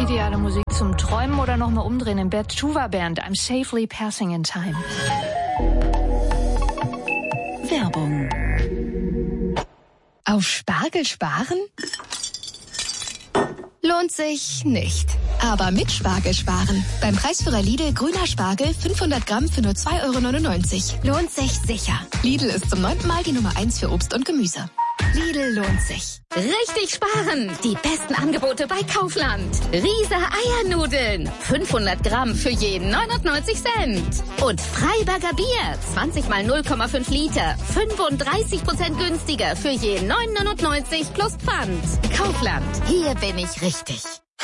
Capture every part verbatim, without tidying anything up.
Ideale Musik zum Träumen oder nochmal umdrehen im Bett. Tuva Band, I'm safely passing in time. Werbung. Auf Spargel sparen? Lohnt sich nicht. Aber mit Spargel sparen. Beim Preisführer Lidl grüner Spargel fünfhundert Gramm für nur zwei Euro neunundneunzig. Lohnt sich sicher. Lidl ist zum neunten Mal die Nummer eins für Obst und Gemüse. Lidl lohnt sich. Richtig sparen! Die besten Angebote bei Kaufland. Riese Eiernudeln. fünfhundert Gramm für jeden neunundneunzig Cent. Und Freiberger Bier. zwanzig mal null Komma fünf Liter. fünfunddreißig Prozent günstiger für jeden neun neunundneunzig plus Pfand. Kaufland. Hier bin ich richtig.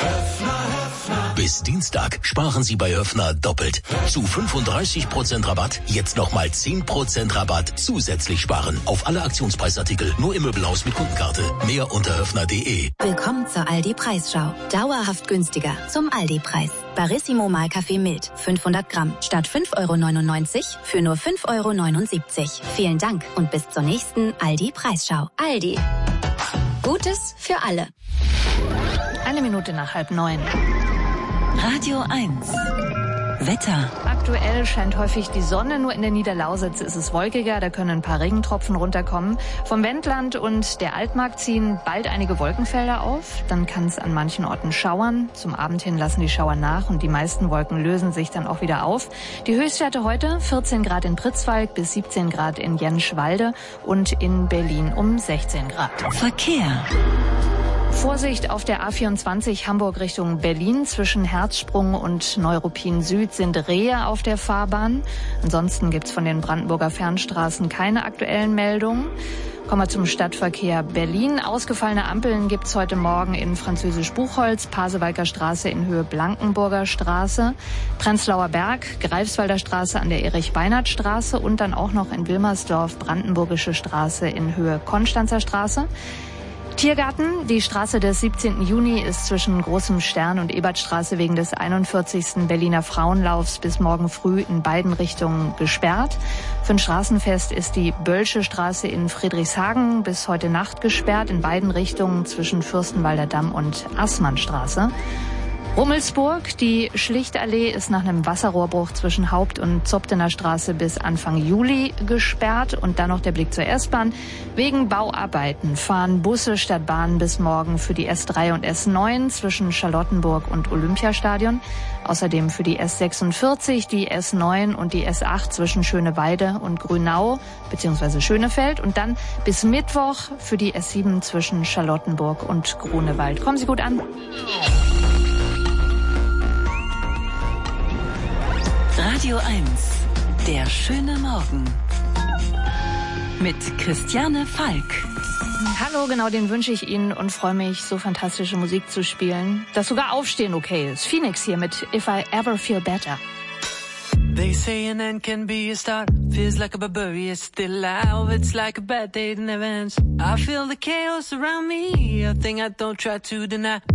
Bis Dienstag sparen Sie bei Höffner doppelt. Zu fünfunddreißig Prozent Rabatt, jetzt nochmal zehn Prozent Rabatt zusätzlich sparen. Auf alle Aktionspreisartikel, nur im Möbelhaus mit Kundenkarte. Mehr unter höffner punkt de. Willkommen zur Aldi-Preisschau. Dauerhaft günstiger zum Aldi-Preis. Barissimo Mahlkaffee Mild, fünfhundert Gramm, statt fünf Euro neunundneunzig für nur fünf Euro neunundsiebzig. Vielen Dank und bis zur nächsten Aldi-Preisschau. Aldi. Gutes für alle. Eine Minute nach halb neun. Radio eins. Wetter. Aktuell scheint häufig die Sonne, nur in der Niederlausitz ist es wolkiger, da können ein paar Regentropfen runterkommen. Vom Wendland und der Altmark ziehen bald einige Wolkenfelder auf, dann kann es an manchen Orten schauern. Zum Abend hin lassen die Schauer nach und die meisten Wolken lösen sich dann auch wieder auf. Die Höchstwerte heute vierzehn Grad in Pritzwalk bis siebzehn Grad in Jenschwalde und in Berlin um sechzehn Grad. Verkehr. Vorsicht auf der A vierundzwanzig Hamburg Richtung Berlin. Zwischen Herzsprung und Neuruppin Süd sind Rehe auf der Fahrbahn. Ansonsten gibt's von den Brandenburger Fernstraßen keine aktuellen Meldungen. Kommen wir zum Stadtverkehr Berlin. Ausgefallene Ampeln gibt's heute Morgen in Französisch-Buchholz, Pasewalker Straße in Höhe Blankenburger Straße, Prenzlauer Berg, Greifswalder Straße an der Erich-Beinert-Straße und dann auch noch in Wilmersdorf, Brandenburgische Straße in Höhe Konstanzer Straße. Tiergarten, die Straße des siebzehnten Juni ist zwischen Großem Stern und Ebertstraße wegen des einundvierzigsten Berliner Frauenlaufs bis morgen früh in beiden Richtungen gesperrt. Für ein Straßenfest ist die Bölsche Straße in Friedrichshagen bis heute Nacht gesperrt, in beiden Richtungen zwischen Fürstenwalder Damm und Assmannstraße. Rummelsburg, die Schlichtallee ist nach einem Wasserrohrbruch zwischen Haupt- und Zobtener Straße bis Anfang Juli gesperrt. Und dann noch der Blick zur S-Bahn. Wegen Bauarbeiten fahren Busse statt Bahnen bis morgen für die S drei und S neun zwischen Charlottenburg und Olympiastadion. Außerdem für die S sechsundvierzig, die S neun und die S acht zwischen Schöneweide und Grünau bzw. Schönefeld. Und dann bis Mittwoch für die S sieben zwischen Charlottenburg und Grunewald. Kommen Sie gut an. Radio eins. Der schöne Morgen. Mit Christiane Falk. Hallo, genau den wünsche ich Ihnen und freue mich, so fantastische Musik zu spielen, dass sogar Aufstehen okay ist. Phoenix hier mit If I Ever Feel Better. They say an end can be a start. Feels like a barbarian still alive. It's like a bad day that never ends. I feel the chaos around me, a thing I don't try to deny.